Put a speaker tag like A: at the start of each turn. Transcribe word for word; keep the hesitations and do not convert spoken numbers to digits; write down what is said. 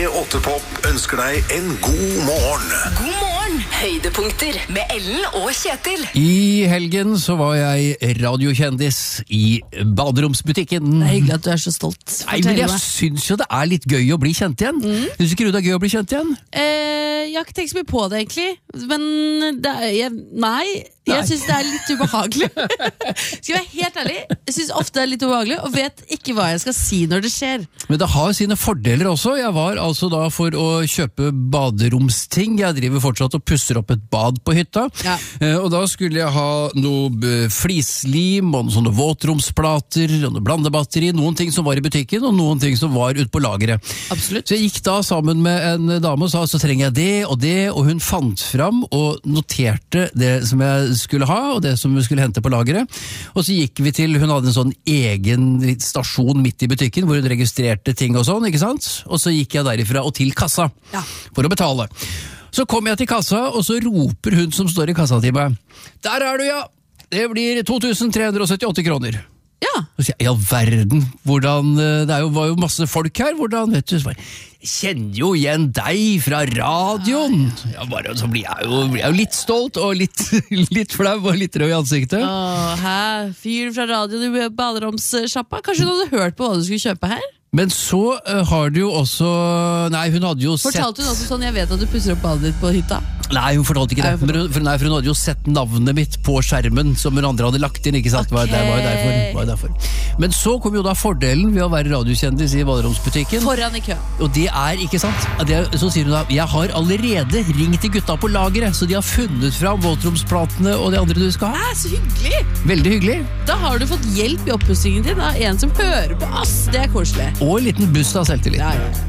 A: åtte Pop ønsker deg en god morgen.
B: God morgen, høydepunkter med Ellen og Kjetil.
C: I helgen så var jeg radiokjendis i baderomsbutikken.
D: Det er hyggelig at du er så stolt.
C: Nei, men jeg synes jo det er litt gøy å bli kjent igjen. Mm. Synes ikke du det er gøy å bli kjent igjen?
D: Eh, jeg har ikke tenkt så mye på det egentlig. Men det er, jeg, nei, jeg synes det er litt ubehagelig. Skal jeg være helt ærlig, jeg synes ofte det er litt ubehagelig og vet ikke hva jeg skal si når det skjer.
C: Men det har sine fordeler også. Jeg var altså da for å kjøpe baderomsting. Jeg driver fortsatt og pusser opp et bad på hytta. Ja. Eh, og da skulle jeg ha noe flislim og noen sånne våtromsplater og noe blandebatteri, noen ting som var i butikken og noen ting som var ute på lageret.
D: Absolutt.
C: Så jeg gikk da sammen med en dame og sa så trenger jeg det og det, og hun fant fram og noterte det som jeg skulle ha og det som vi skulle hente på lageret. Og så gikk vi til, hun hadde en sånn egen stasjon midt i butikken hvor hun registrerte ting og sånn, ikke sant? Og så gikk jeg derifra og til kassa ja. For å betale. Så kom jeg til kassa, og så roper hun som står i kassa til meg: Der er du, ja! Det blir to tusen tre hundre syttiåtte kroner.
D: Ja.
C: Så sier jeg, i all verden, hvordan, det er jo, var jo masse folk her, hvordan, vet du, så bare, jeg kjenner jo igjen deg fra radioen. Ja, bare, så blir jeg, jo, blir jeg jo litt stolt, og litt, litt flau, og litt rød i ansiktet.
D: Åh, hæ? Fyr fra radioen i baderomssjappa? Kanskje du hadde hørt på hva du skulle kjøpe her?
C: Men så uh, har du jo også... Nei, hun hadde jo
D: Fortalte
C: sett...
D: Fortalte hun også sånn, jeg vet at du pusser opp badet ditt på hytta?
C: Nei, hun fortalte ikke det. Nei, for, for, nei, for hun hadde jo sett navnet mitt på skjermen som hun andre hadde lagt inn, ikke sant? Okay. Det var jo derfor, var jo derfor. Men så kom jo da fordelen ved å være radiokjendis i baderomsbutikken.
D: Foran i kø.
C: Og det er, ikke sant? Det, så sier hun da, jeg har allerede ringt til gutta på lageret, så de har funnet fram våtromsplatene og det andre du skal ha.
D: Nei, så hyggelig!
C: Veldig hyggelig.
D: Da har du fått hjelp i oppussingen din av en som hører på oss. Det er koselig.
C: Og en liten buss av selvtillit.
D: Ja, ja.